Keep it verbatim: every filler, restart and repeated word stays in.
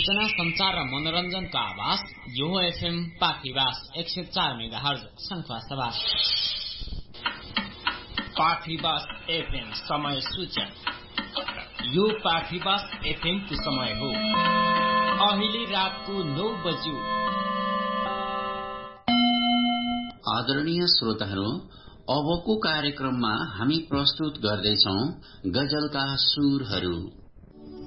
सूचना संचार र मनोरञ्जनको आवाज यो एफएम पाखीबास एक सय चार मेगाहर्ज शंखवास्तवा। पाखीबास एफएम समय सूचक। यो पाखीबास एफएम को समय हो अहिले रातको नौ बज्यो। आदरणीय श्रोताहरू, अबको कार्यक्रममा हामी प्रस्तुत गर्दैछौं गजलका सुरहरू।